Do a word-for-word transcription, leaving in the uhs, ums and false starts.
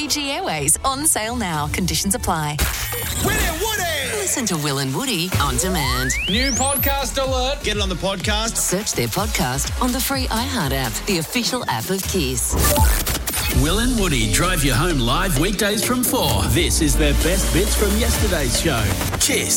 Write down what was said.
Fiji Airways on sale now. Conditions apply. Will and Woody! Listen to Will and Woody on demand. New podcast alert. Get it on the podcast. Search their podcast on the free iHeart app, the official app of Kiss. Will and Woody drive you home live weekdays from four. This is their best bits from yesterday's show. Kiss.